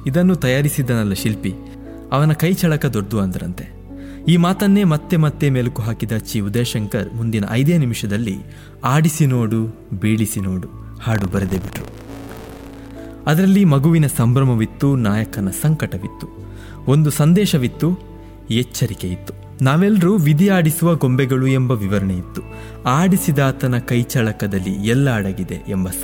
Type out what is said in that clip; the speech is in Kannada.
ಇದನ್ನು ತಯಾರಿಸಿದನಲ್ಲ ಶಿಲ್ಪಿ, ಅವನ ಕೈ ಚಳಕ ದೊಡ್ಡದು ಅಂದರಂತೆ. ಈ ಮಾತನ್ನೇ ಮತ್ತೆ ಮತ್ತೆ ಮೆಲುಕು ಹಾಕಿದ ಚಿ ಉದಯಶಂಕರ್ ಮುಂದಿನ 5 ನಿಮಿಷದಲ್ಲಿ ಆಡಿಸಿ ನೋಡು ಬೀಳಿಸಿ ನೋಡು ಹಾಡು ಬರೆದೇ ಬಿಟ್ರು. ಅದರಲ್ಲಿ ಮಗುವಿನ ಸಂಭ್ರಮವಿತ್ತು, ನಾಯಕನ ಸಂಕಟವಿತ್ತು, ಒಂದು ಸಂದೇಶವಿತ್ತು, ಎಚ್ಚರಿಕೆ ಇತ್ತು. ನಾವೆಲ್ಲರೂ ವಿಧಿ ಆಡಿಸುವ ಗೊಂಬೆಗಳು ಎಂಬ ವಿವರಣೆ ಇತ್ತು. ಆಡಿಸಿದಾತನ ಕೈಚಳಕದಲ್ಲಿ ಎಲ್ಲ ಅಡಗಿದೆ ಎಂಬ